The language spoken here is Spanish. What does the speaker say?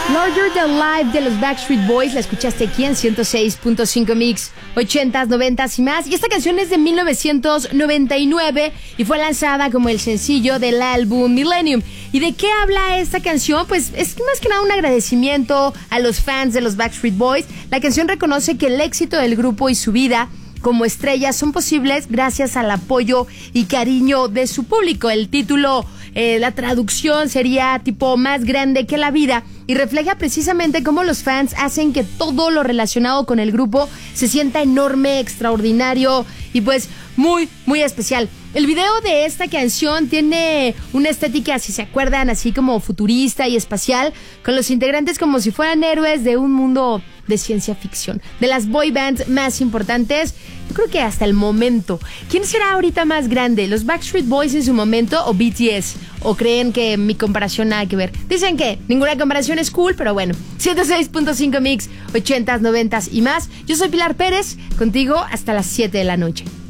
Larger Than Life de los Backstreet Boys, la escuchaste aquí en 106.5 Mix, 80s, 90s y más. Y esta canción es de 1999 y fue lanzada como el sencillo del álbum Millennium. ¿Y de qué habla esta canción? Pues es más que nada un agradecimiento a los fans de los Backstreet Boys. La canción reconoce que el éxito del grupo y su vida como estrellas son posibles gracias al apoyo y cariño de su público. El título, la traducción sería tipo más grande que la vida y refleja precisamente cómo los fans hacen que todo lo relacionado con el grupo se sienta enorme, extraordinario y pues muy, muy especial. El video de esta canción tiene una estética, si se acuerdan, así como futurista y espacial, con los integrantes como si fueran héroes de un mundo de ciencia ficción. De las boy bands más importantes, yo creo que hasta el momento. ¿Quién será ahorita más grande? ¿Los Backstreet Boys en su momento o BTS? ¿O creen que mi comparación nada que ver? Dicen que ninguna comparación es cool, pero bueno. 106.5 Mix, 80s, 90s y más. Yo soy Pilar Pérez, contigo hasta las 7 de la noche.